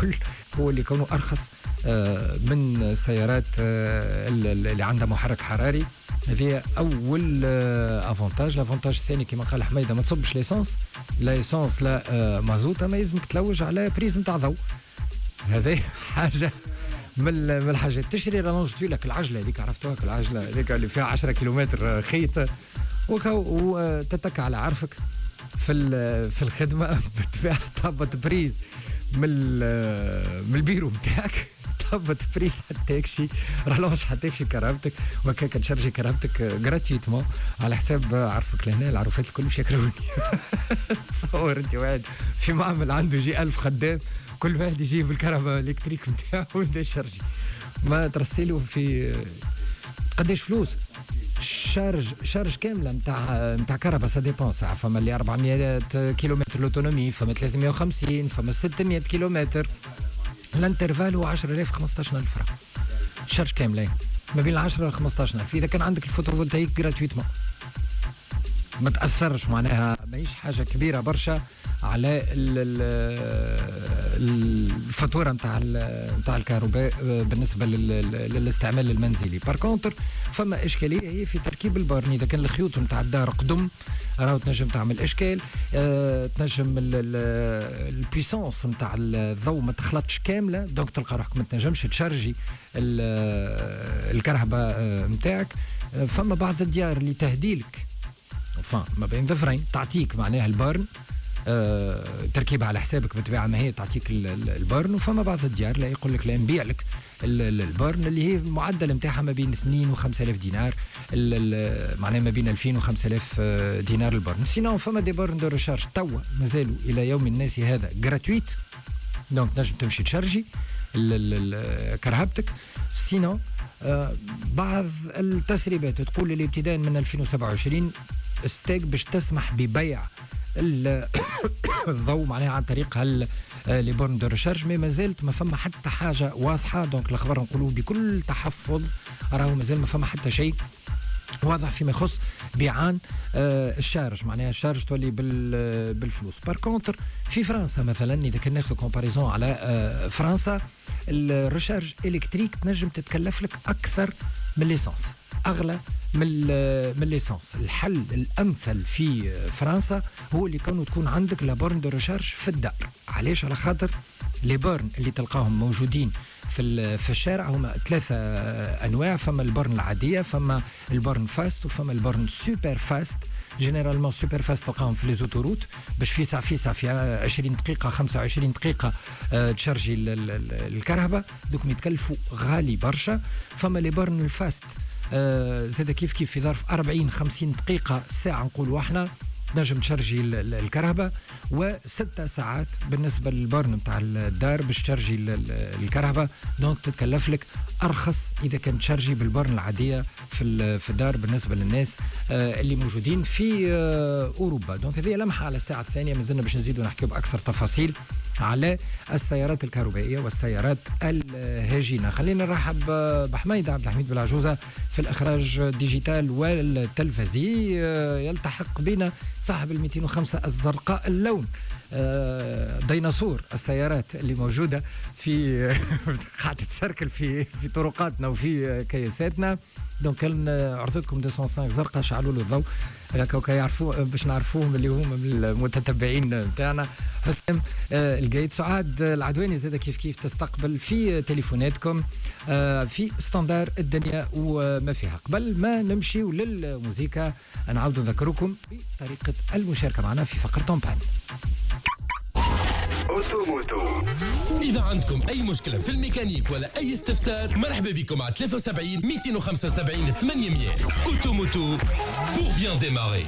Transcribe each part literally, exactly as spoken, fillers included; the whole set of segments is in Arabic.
الكل هو اللي كونه ارخص من السيارات اللي عندها محرك حراري. هذه اول افونتاج. الافونتاج الثاني كما قال حميده ما تصبش ليسانس، لا ايسانس لا مازوت، ما يلزمك تلوج على بريز نتاع ضوء. هذه حاجه من الحاجات. تشري رالونج لك العجله هذيك، عرفتوها العجله هذيك اللي فيها عشرة كيلومتر خيط، وتتكى على عرفك في في الخدمه بتبيع طابه بريز من من البيرو نتاعك، طابه بريز حتى يكشي رالونج حتى يكشي كرامتك، وهكاك تشرجي كرامتك جراتيتمون على حساب عرفك. لهنا العروفات الكل مش ياكلوني. تصور انت واحد في معمل عنده يجي ألف خدام، كل واحد يجيب الكهرباء الكتريك نتاعو ويبدا يشرجي، ما ترسلوا في قداش فلوس شارج شارج كامله نتاع نتاع كهرباء. سا ديبون ساعه، فما اللي أربعمية كيلومتر لوتونومي، فما ثلاثمية وخمسين، فما ستمية كيلومتر. الانترفال هو عشرة آلاف خمسطاش ألف فرنك شارج كامله ما بين العشرة ل خمسطاش ألف. اذا كان عندك الفوتوفولتايك جراتويتمون ما تاثرش، معناها ماهيش حاجه كبيره برشا على الفاتوره نتاع نتاع الكهرباء بالنسبه للاستعمال المنزلي. بار كونتر فما اشكاليه هي في تركيب البارن. اذا كان الخيوط نتاع الدار قدم راهو تنجم تعمل اشكال، أه تنجم البويسونس نتاع الضوء ما تخلطش كامله، دونك تلقى روحك ما تنجمش تشارجي الكهرباء نتاعك. فما بعض الديار اللي تهديلك فان ما بين ظفرين تعطيك معناها البارن أه تركيبها على حسابك بطبيعه ما هي تعطيك البارن، وفما بعض الديار لا يقول لك لا نبيع لك البارن اللي هي المعدل نتاعها ما بين اثنين وخمسة آلاف دينار، معناها ما بين ألفين وخمسة آلاف دينار البارن. سينون فما دي بارن دو ريشارج توا مازالوا الى يوم الناس هذا جراتويت، دونك تنجم تمشي تشارجي كرهبتك. سينون أه بعض التسريبات تقول لي ابتداء من ألفين وسبعة وعشرين ستيك باش تسمح ببيع الضوء معناها عن طريق هال لي بورن دو ريشارج، مي مازالت ما فما حتى حاجه واضحه. دونك الخبر نقولوه بكل تحفظ، راهو مازال ما فما حتى شيء واضح فيما يخص بيعان آه الشارج، معناها الشارج تولي بالفلوس. بار كونتر في فرنسا مثلا اذا كان ناخذ كومباريزون على آه فرنسا، الريشارج الكتريك تنجم تتكلف لك اكثر من ليسانس، اغلى من من ليسانس. الحل الامثل في فرنسا هو اللي كونه تكون عندك لابورن دو ريشارج في الدار. علاش؟ على خاطر لي بورن اللي تلقاهم موجودين في في الشارع هما ثلاثه انواع، فما البورن العاديه، فما البورن فاست، وفما البورن سوبر فاست. جينيرالمون سوبر فاست تلقاهم في لي زوتوروت باش في ساعه في ساعه في عشرين دقيقه خمسة وعشرين دقيقه أه تشارجي الكهرباء، دوك يتكلفوا غالي برشا. فما لي بورن الفاست أه زاد كيف كيف في ظرف أربعين خمسين دقيقه ساعه نقولوا احنا نجم تشارجي الكهرباء، وستة ساعات بالنسبه للبارن نتاع الدار باش تشارجي الكهرباء. دونك تتكلف لك ارخص اذا كنت تشارجي بالبارن العاديه في في الدار بالنسبه للناس اللي موجودين في اوروبا. دونك هذه لمحه على الساعه الثانيه، مازلنا باش نزيدوا نحكيو باكثر تفاصيل على السيارات الكهربائيه والسيارات الهجينه. خلينا نرحب بحميده عبد الحميد بالعجوزه في الاخراج الديجيتال والتلفزي. يلتحق بنا صاحب ال مئتين وخمسة الزرقاء اللون، ديناصور السيارات اللي موجوده في قاعده تسركل في في طرقاتنا وفي كياساتنا. دونك كان عرضتكم مئتين وخمسة زرقاء، شعلوا له الضوء هكا يعرفوا باش نعرفوهم اللي هم من المتتبعين نتاعنا. حسام آه القايد، سعاد العدواني زاد كيف كيف تستقبل في تليفوناتكم آه في ستاندار الدنيا وما فيها. قبل ما نمشي للموسيقى نعاود نذكركم بطريقه المشاركه معنا في فقره طومبان. أوتوموتو. إذا عندكم أي مشكلة في الميكانيك ولا أي استفسار، مرحبا بكم على ثلاثة وسبعين مئتين وخمسة وسبعين ثمانمية. أوتوموتو pour bien démarrer.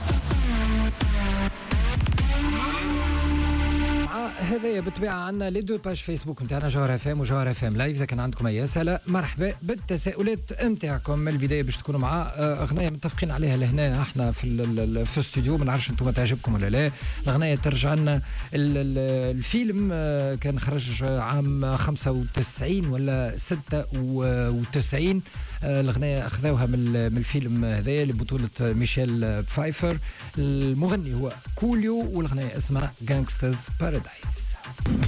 هذا بالطبيعه عندنا لي دو باج فيسبوك نتاعنا جوهر اف ام وجوهر اف ام لايف. اذا كان عندكم اي اسئله مرحبا بالتساؤلات نتاعكم من البدايه باش تكونوا مع اغنيه متفقين عليها لهنا احنا في في الاستوديو. ما نعرفش انتم تعجبكم ولا لا. الاغنيه ترجع لنا الفيلم كان خرج عام خمسة وتسعين ولا ستة وتسعين. الاغنيه اخذوها من الفيلم هذايا لبطوله ميشيل بايفر. المغني هو كوليو والاغنيه اسمها جانجسترز بارادايس.